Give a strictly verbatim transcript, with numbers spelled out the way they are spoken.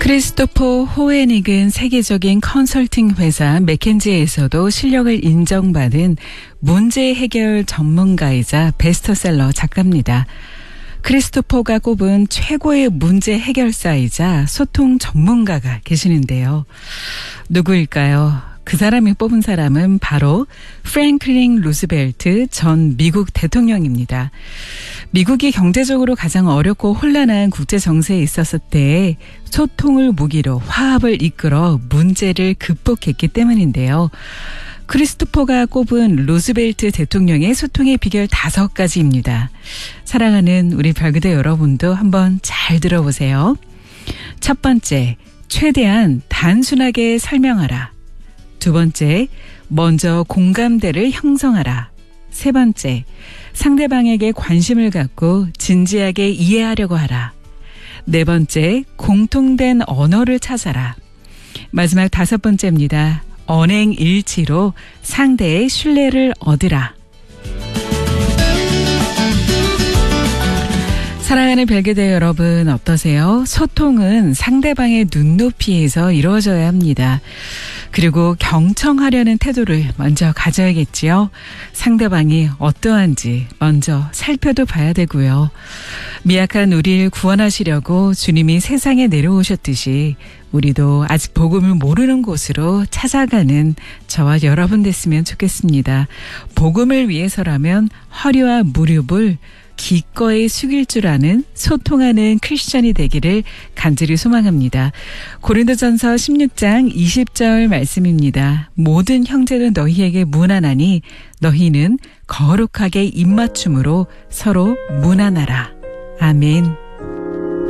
크리스토퍼 호에닉은 세계적인 컨설팅 회사 맥켄지에서도 실력을 인정받은 문제 해결 전문가이자 베스트셀러 작가입니다. 크리스토퍼가 꼽은 최고의 문제 해결사이자 소통 전문가가 계시는데요. 누구일까요? 그 사람이 뽑은 사람은 바로 프랭클린 루즈벨트 전 미국 대통령입니다. 미국이 경제적으로 가장 어렵고 혼란한 국제 정세에 있었을 때에 소통을 무기로 화합을 이끌어 문제를 극복했기 때문인데요. 크리스토퍼가 꼽은 루즈벨트 대통령의 소통의 비결 다섯 가지입니다. 사랑하는 우리 별그대 여러분도 한번 잘 들어보세요. 첫 번째, 최대한 단순하게 설명하라. 두 번째, 먼저 공감대를 형성하라. 세 번째, 상대방에게 관심을 갖고 진지하게 이해하려고 하라. 네 번째, 공통된 언어를 찾아라. 마지막 다섯 번째입니다. 언행일치로 상대의 신뢰를 얻으라. 사랑하는 별그대 여러분 어떠세요? 소통은 상대방의 눈높이에서 이루어져야 합니다. 그리고 경청하려는 태도를 먼저 가져야겠지요. 상대방이 어떠한지 먼저 살펴도 봐야 되고요. 미약한 우리를 구원하시려고 주님이 세상에 내려오셨듯이 우리도 아직 복음을 모르는 곳으로 찾아가는 저와 여러분 됐으면 좋겠습니다. 복음을 위해서라면 허리와 무릎을 기꺼이 숙일 줄 아는 소통하는 크리스천이 되기를 간절히 소망합니다. 고린도전서 십육 장 이십 절 말씀입니다. 모든 형제는 너희에게 무난하니 너희는 거룩하게 입맞춤으로 서로 무난하라. 아멘.